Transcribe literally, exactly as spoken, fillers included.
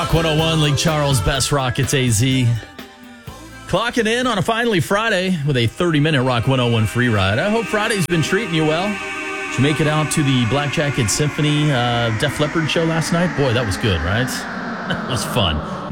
Rock one oh one, Lake Charles, Best Rockets A Z. Clocking in on a finally Friday with a thirty-minute Rock one oh one free ride. I hope Friday's been treating you well. Did you make it out to the Black Jacket Symphony uh, Def Leppard show last night? Boy, that was good, right? That was fun.